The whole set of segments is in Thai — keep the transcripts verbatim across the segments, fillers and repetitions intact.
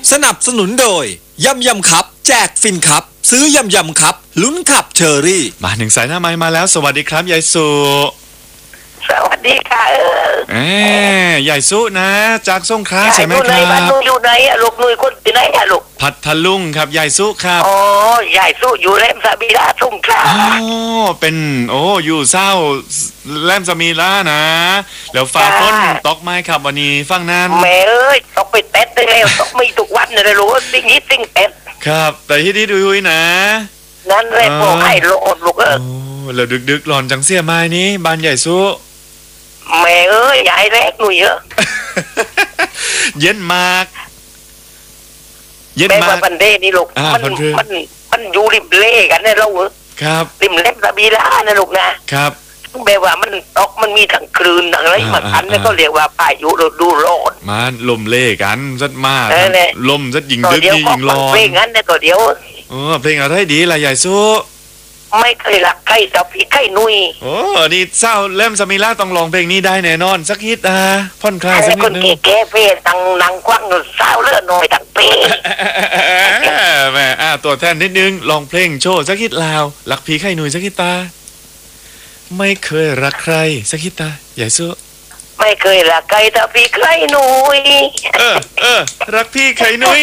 สนับสนุนโดยยำยำครับแจกฟินครับซื้อยำยำครับลุ้นขับเชอรี่มาหนึ่งสายหน้าไม้มาแล้วสวัสดีครับยายสุสวัสดีค่ะเออเอ้ยายสุนะจากสงขลาใช่ไหมครับยายสุอยู่ไหนอะลูกนุ้ยคนที่ไหนอะลูกพัทลุงครับยายสุครับอ๋อยายสุอยู่แหลมสามีลาสงขลาอ๋อเป็นโอ้อยู่เศร้าแหลมสามีลานะแล้วฟ้าฝนตกไหมครับวันนี้ฟังนั้นแม่เอ้ยตกไปเต็ดได้แล้วตกไม่ทุกวันเลยรู้สิ่งนี้สิ่งเต็ดครับแต่ที่ดีดูยนะนั่นแหละพวกไอ้โลดลูกเออโอ้แล้วดึกๆหลอนจังเสียไม้นี้บ้านใหญ่สุแม่เอ้ยยายแรกหนุ่ยเยอะเย็นมากเย็นมากปันเดนี่ลูกมันมันมันอยู่ริมเล่กันเนี่ยเราเหรอครับริมเล่สบีลานะลูกนะครับแปลว่ามันตกมันมีทั้งคลื่นทั้งอะไรมาทันนี่ก็เรียกว่าพายุฤดูร้อนมันลมเล่กันซัดมากลมซัดยิงดึกยิงร้อนเพลงนั้นเนี่ยตัวเดียวเออเพลงอะไรดีล่ะใหญ่สู้ไม่เคยรักใครแต่พี่ใครนุ้ยโอ้นี่เศร้าเล่มสมิล่าต้องร้องเพลงนี้ได้แน่นอนสักฮิตอ่ะผ่อนคลายสักนิดนึงคนแก่ๆเพ่ตังนังกว้างเศร้าเลือดหน่อยตังเป้แม่อ่ะตัวแทนนิดนึงลองเพลงโชว์สักฮิตลาวรักพี่ใครหนุ่ยสักฮิตตาไม่เคยรักใครสักฮิตตาใหญ่สู้ไม่เคยรักใครแต่พี่ใครหนุ่ยเออเออรักพี่ใครหนุ่ย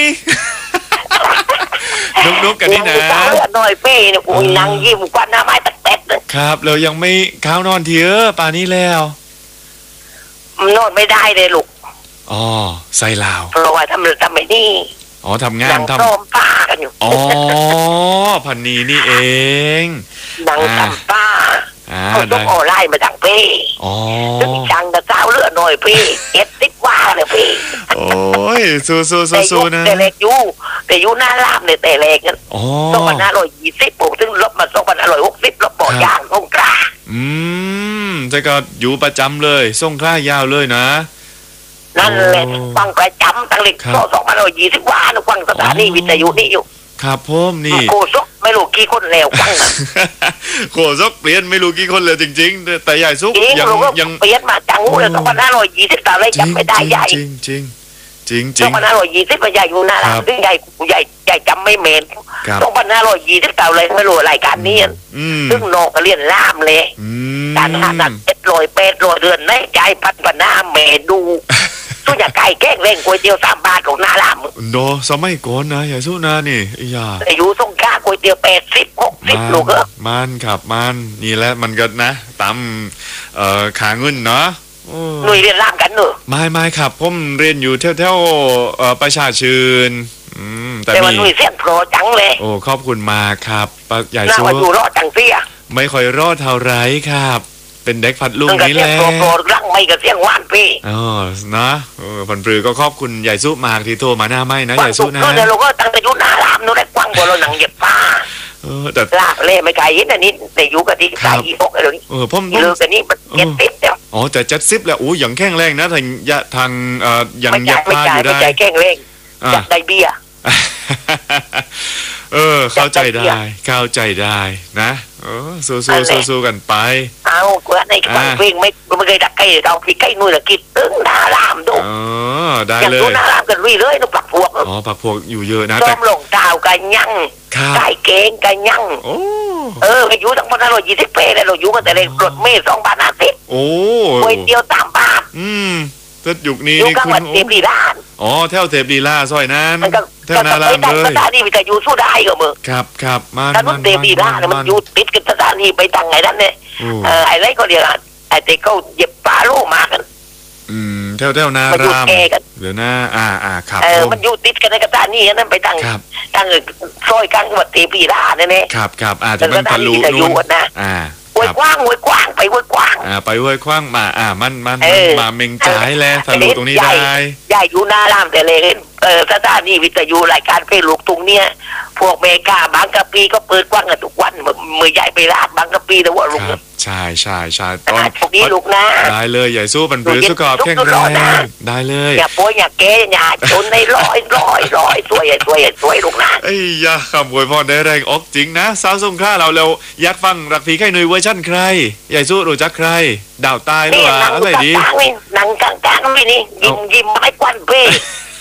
นุกๆกันนี่นะหน่อยเป้เนี่ยกูนั่งยิ้มกว่าหน้าไม้ตัดเต็ดเลยครับเรายังไม่ข้าวนอนทีเออป่านี้แล้วนอนไม่ได้เลยลูกอ๋อใส่ลาวเพราะว่าทำทำไม่นี่อ๋อทำงานทำซ้อมป้ากันอยู่อ๋อพันนีนี่เองนั่งทำป้าเขาต้องออนไลน์มาจากเป้ถึงจังแต่เจ้าเลือดหน่อยเป้เอ็ดติดว่าเลยเป้โอ้ยสู้สู้สู้สู้นะแต่เล็กอยู่แต่อยู่หน้าลาบเนี่ยแต่เล็กกันสองพันห้าร้อยยี่สิบปุ๊บถึงลบมาสองพันห้าร้อยหกสิบลบบ่อย่างสงขลาอืมแต่ก็อยู่ประจำเลยสงขลายาวเลยนะนั่นแหละฟังประจำตั้งเล็กสองพันห้าร้อยยี่สิบว่านะฟังสถานีวิทยุนี่อยู่ครับผมนี่โคซกไม่รู้กี่คนแล้วฟังโคซกเปลี่ยนไม่รู้กี่คนเลยจริงๆแต่ใหญ่ซุกยังยังเปลี่ยนมาจังเลยสองพันห้าร้อยยี่สิบตาเลยจำไม่ได้ใหญ่จริงจริงจริงจริงสองพันห้าร้อยยี่สิบใหญ่อยู่นะซึ่งใหญ่ใหญ่ใหญ่จำไม่เมนสองพันห้าร้อยยี่สิบตาเลยไม่รู้รายการนี้ซึ่งนอกเรียนล่ามเลยการหาหนักเอ็ดลอยเป็ดลอยเดือนในใจพันพันหน้าเมดูตู้อยากไก่แกงเล่งก๋วยเตี๋ยวสามบาทของหน้าลามโนสมัยก่อนนะอย่าสู้นะนี่อย่าอายุสงค่าก๋วยเตี๋ยวแปดสิบหกสิบลูกเออมันครับมันนี่แหละมันก็นะตามเอ่อขาเงินเนาะหนุ่ยเรียนล่ามกันเนอะไม่ไม่ครับผมเรียนอยู่แถวแถวประชาชื่นแต่ว่าหนุ่ยเสียงโปรจังเลยโอ้ขอบคุณมากครับใหญ่สู้น่าอยู่รอดจังเสียไม่ค่อยรอดเท่าไรครับเป็นเด็กพัดลุงนี่แหละโปรรังไม่กับเสียงหวานพี่อ๋อนะพันปรือก็ขอบคุณใหญ่สู้มากที่โทรมาหน้าไม่นะใหญ่สู้นะก็เดี๋ยวเราก็ตั้งแต่ยุหน้าลามนู้นได้กว้างกว่าเราหนังเหยียบป้าเออแต่ลากเล่ไม่ไกลยินอันนี้แต่ยุกับที่สายอีพกอะไรนี้เออผมเลือกอันนี้มันเจ็ดสิบแล้วอ๋อแต่เจ็ดสิบแล้วอู้อย่างแข็งแรงนะทางยะทางเอ่อยังยับป้าอยู่ได้ไม่ใจแข็งแรงจับได้เบี้ยเออเข้าใจได้เข้าใจได้นะเออสู้สู้สู้สู้กันไปเอากว่าในฟังเพลงไม่ไม่เคยดักใกล้เราพี่ใกล้นู่นละกิดตึ้งหน้าลามดูอ๋อได้เลยอย่างหน้าลามกันวิ่งเลยนุ๊กผักพวกอ๋อผักพวกอยู่เยอะนะแต่ลงดาวกันยั่งไก่เก่งกันยั่งเอออายุตั้งพันห้าร้อยยี่สิบปีเลยเราอยู่กันแต่เลยรถเมล์สองบาทห้าสิบโอ้ก๋วยเตี๋ยวสามบาทอืมถ้ายุคนี้นี่คุณเทปลีลาอ๋อแถวเทปลีลาซอยนั้นแถวนาลามเลยสถานีวิทยุสู้ได้ก็มือครับครับมันมันเทปลีลาเนี่ยมันอยู่ติดกับสถานีไปทางไหนนั่นเนี่ยเออไอ้ไรก็เรียกไอ้เด็กเขาเหยียบปลาโลมากันอืมแถวแถวนารามเดี๋ยวนะอ่าอ่าครับเออมันอยู่ติดกันในกระดานนี่นั่นไปทางทางซอยกลางจังหวัดเทปลีลาเนี่ยครับครับอาจจะเป็นทะลุนู่นอ่าห้วยกว้างห้วยกว้างไปห้วยกว้างอ่าไปห้วยกว้างมาอ่ามันมันมาเมงจ่ายแล้วทะลุตรงนี้ได้ใหญ่อยู่หน้าลามแต่เลยเออสถานีวิทยุรายการเพลงลูกทุ่งเนี่ยพวกเมกาบางกะปีก็เปิดกว้างกันทุกวันมือใหญ่ไปลาบบางกะปีแต่ว่าลูกใช่ใช่ใช่ตอนนี้ลูกนะได้เลยใหญ่สู้ปันปรือสุกอบแข็งแรงได้เลยอย่าป่วยอย่าแก่อย่าจนในร้อยร้อยร้อยสวยสวยสวยลูกนะไอ้ยาคำอวยพรได้แรงออกจริงนะสาวสงขลาเราเราอยากฟังรักผีไข่หนุ่ยเวอร์ชั่นใครใหญ่สู้รู้จักใครดาวตายหรือว่าอะไรดีหนังกลางๆไม่นี่ยิ้มยิ้มไม่ควันเป้เออ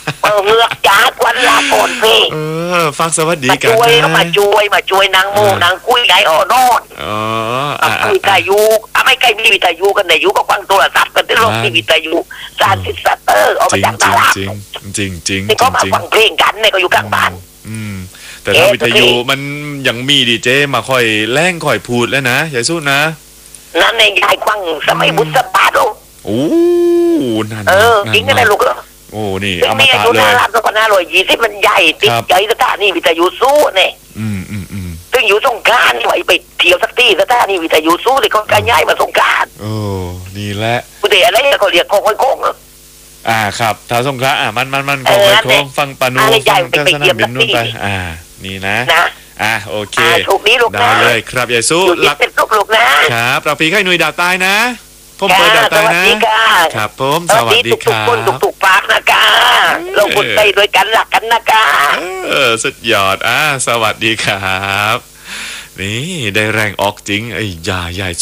เงือกจ้าวันลาก่อนพี่เออฟังสวัสดีมากันช่วยนะมาช่วยมาช่วยนางโมนางคุยไงอ๋อนอนอ๋ออ่าวิทยุอ่ะไม่ใกล้มีวิทยุกันไหนยุก็ฟังโทรศัพท์กันที่โรงมีวิทยุซานซิสเตอร์เอาจมาริงจากจตริงลาดจริงจริงจริงนี่ก็มาจริงฟังเพลงกันเนี่ยก็อยู่กลางบ้านอืมแต่ถ้าวิทยุมันยังมีดีเจมาค่อยแล่งค่อยพูดแล้วนะอย่าสู้นะนั่นในยายฟังสมัยบุษบาโลโอ้นั่นเออจริงกันเลยลูกเออโอ้นี่เป็นอมมีอาตะยุเลนาย รับแล้วก็น่าอร่อยยี่สิบมันใหญ่ติดครับใจสถานีวิทยุสู้เนี่ยอืมอืมอืมซึ่งอยู่สงกรานต์ไว้ไปเที่ยวสักที่สถานีวิทยุสู้ที่เขาการย้ายมาสงกรานต์โอ้นี่แหละกูเดี๋ยวอะไรเขาเรียกโค้งโค้งอ่าครับท้าวสงขลาอ่ามันมันมันเอของอไปนั่นโค้แหละงฟังปานูอะไรใหญ่ฟังไปเจ้าสเยี่นาย มมบินนู่นไปสักทีอ่านี่นะนะอ่าโอเคอ่าโชคดีลูกนะได้เลยครับยายสู้อยู่หที่ลักเป็นลูกลูกนะครับเราปีไข่หนุ่ยดาวใต้นะผมเปิดดาวสใต้วัสนะดีค่ะครับผมสสวัวัสสดีดีทุกคทุกรับคนทุกทุกๆปากนะกาเราคนใจด้วยกันหลักกันนะกาเออสุดยอดอ่าสวัสดีครับ นี่ได้แรงออกจริงไอ้ยาใหญ่